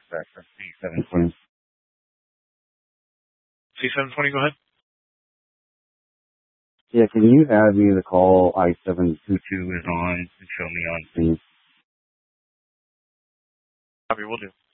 That's C720. C720, go ahead. Yeah, can you have me the call I-722 is on and show me on scene? Copy, will do.